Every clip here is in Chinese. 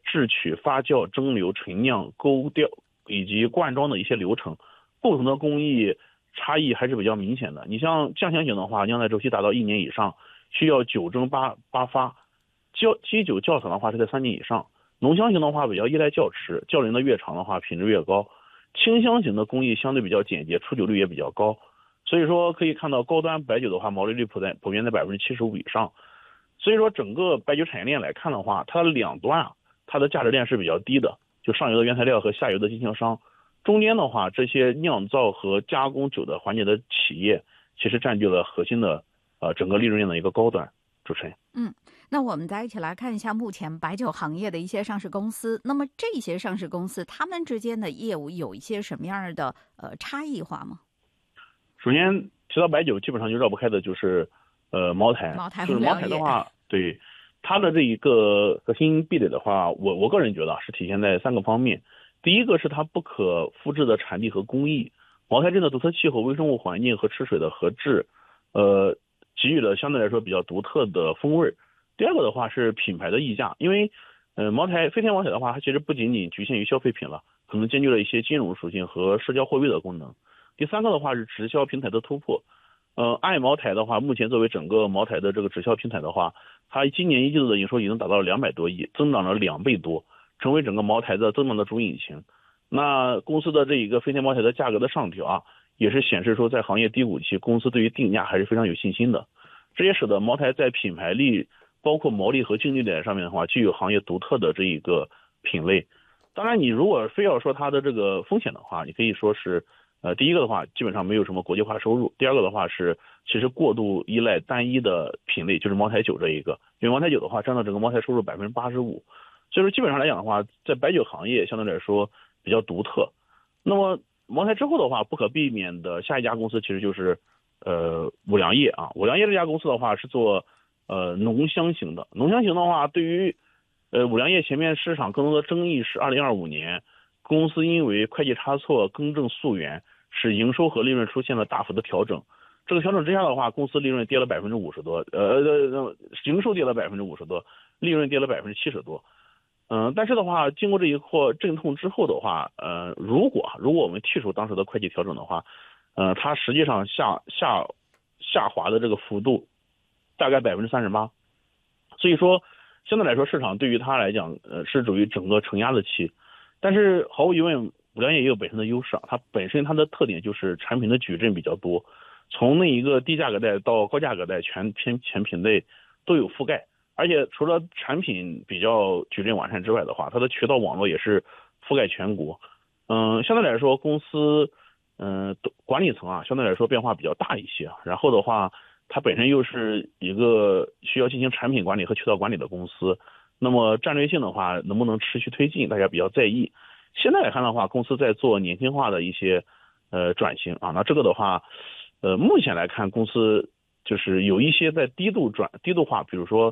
制曲、发酵、蒸馏、陈酿、勾调以及灌装的一些流程，不同的工艺差异还是比较明显的。你像酱香型的话，酿造周期达到1年以上，需要9蒸8发；基酒窖藏的话是在3年以上。浓香型的话比较依赖窖池，窖龄的越长的话品质越高。清香型的工艺相对比较简洁，出酒率也比较高。所以说可以看到高端白酒的话毛利率普遍在75%以上。所以说整个白酒产业链来看的话，它的两端啊，它的价值链是比较低的，就上游的原材料和下游的经销商，中间的话这些酿造和加工酒的环节的企业其实占据了核心的整个利润链的一个高端。主持人。 那我们再一起来看一下目前白酒行业的一些上市公司。那么这些上市公司他们之间的业务有一些什么样的差异化吗？ 首先提到白酒，基本上就绕不开的就是茅台。就是茅台的话，对它的这一个核心壁垒的话，我个人觉得是体现在3个方面。第一个是它不可复制的产地和工艺，茅台镇的独特气候、微生物环境和吃水的合制，给予了相对来说比较独特的风味。第二个的话是品牌的溢价，因为飞天茅台的话，它其实不仅仅局限于消费品了，可能兼具了一些金融属性和社交货币的功能。第三个的话是直销平台的突破。爱茅台的话，目前作为整个茅台的这个直销平台的话，它今年1季度的营收已经达到了200多亿，增长了2倍多，成为整个茅台的增长的主引擎。那公司的这一个飞天茅台的价格的上调啊，也是显示说在行业低谷期，公司对于定价还是非常有信心的。这也使得茅台在品牌力包括毛利和净利点上面的话，具有行业独特的这一个品类。当然你如果非要说它的这个风险的话，你可以说是第一个的话基本上没有什么国际化收入，第二个的话是其实过度依赖单一的品类，就是茅台酒这一个，因为茅台酒的话占到整个茅台收入85%，所以说基本上来讲的话，在白酒行业相对来说比较独特。那么茅台之后的话，不可避免的下一家公司其实就是五粮液啊。五粮液这家公司的话是做浓香型的。浓香型的话，对于五粮液前面市场更多的争议是2025年公司因为会计差错更正溯源，使营收和利润出现了大幅的调整。这个调整之下的话，公司利润跌了50%多，营收跌了50%多，利润跌了70%多。但是的话，经过这一波阵痛之后的话，如果我们剔除当时的会计调整的话，它实际上下滑的这个幅度大概38%。所以说相对来说市场对于它来讲是属于整个承压的期。但是毫无疑问五粮液也有本身的优势啊，它本身它的特点就是产品的矩阵比较多，从那一个低价格带到高价格带全品类都有覆盖。而且除了产品比较矩阵完善之外的话，它的渠道网络也是覆盖全国。相对来说公司管理层啊相对来说变化比较大一些，然后的话它本身又是一个需要进行产品管理和渠道管理的公司，那么战略性的话能不能持续推进大家比较在意。现在来看的话，公司在做年轻化的一些转型啊，那这个的话目前来看公司就是有一些在低度化，比如说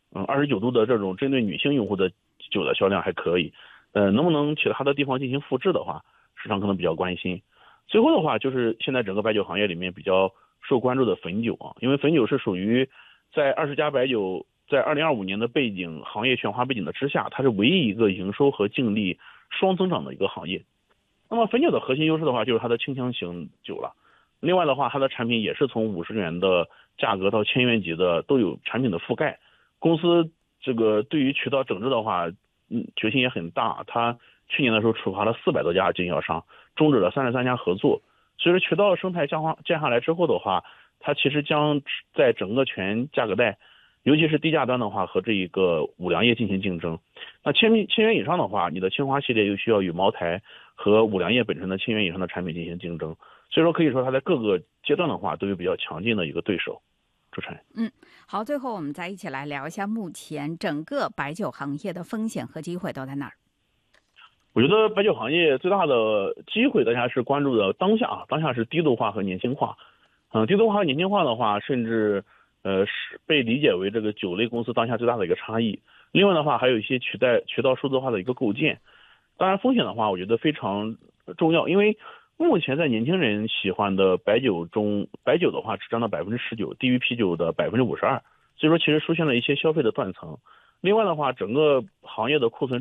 29度的这种针对女性用户的酒的销量还可以，能不能其他的地方进行复制的话，市场可能比较关心。最后的话就是现在整个白酒行业里面比较受关注的汾酒啊，因为汾酒是属于在20家白酒在2025年的行业全化背景的之下，它是唯一一个营收和净利双增长的一个行业。那么汾酒的核心优势的话就是它的清香型酒了，另外的话它的产品也是从50元的价格到1000元级的都有产品的覆盖。公司这个对于渠道整治的话决心也很大，它去年的时候处罚了400多家经销商，终止了33家合作。所以说渠道生态降下来之后的话，它其实将在整个全价格带尤其是低价端的话和这一个五粮液进行竞争。那1000元以上的话，你的青花系列又需要与茅台和五粮液本身的1000元以上的产品进行竞争。所以说可以说它在各个阶段的话都有比较强劲的一个对手。主持人。 好，最后我们再一起来聊一下目前整个白酒行业的风险和机会都在哪儿。 我觉得白酒行业最大的机会大家是关注的当下是低度化和年轻化。低度化和年轻化的话甚至是被理解为这个酒类公司当下最大的一个差异。另外的话还有一些渠道数字化的一个构建。当然风险的话我觉得非常重要，因为目前在年轻人喜欢的白酒中，白酒的话只占到19%，低于啤酒的52%，所以说其实出现了一些消费的断层。另外的话整个行业的库存